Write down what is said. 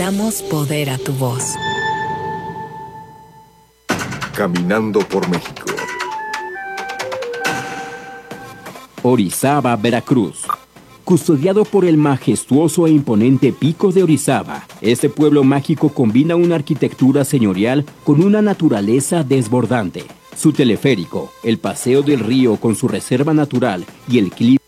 damos poder a tu voz. Caminando por México. Orizaba, Veracruz. Custodiado por el majestuoso e imponente Pico de Orizaba, este pueblo mágico combina una arquitectura señorial con una naturaleza desbordante. Su teleférico, el paseo del río con su reserva natural y el clima